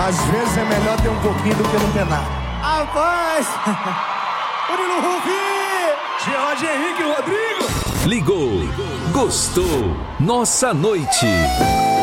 Às vezes é melhor ter um pouquinho do que não ter nada. Rapaz! Murilo Rufi! Jorge Henrique Rodrigo! Ligou, gostou, nossa noite.